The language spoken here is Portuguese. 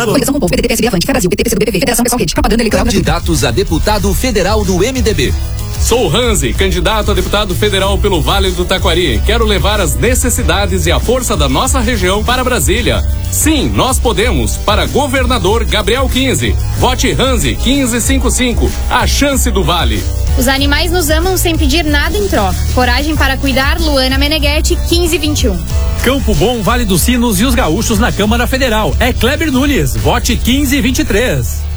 votado. Coligação com o povo, PDT, PSB, Avante, Fé Brasil, PT, PCdoB, PV, Federação Pessoal Rede, propaganda eleitoral. Candidatos a deputado federal do MDB. Sou Hanzi, candidato a deputado federal pelo Vale do Taquari. Quero levar as necessidades e a força da nossa região para Brasília. Sim, nós podemos. Para governador Gabriel 15. Vote Hanzi 1555. A chance do Vale. Os animais nos amam sem pedir nada em troca. Coragem para cuidar, Luana Meneghetti 1521. Campo Bom, Vale dos Sinos e os gaúchos na Câmara Federal. É Kleber Nunes. Vote 1523.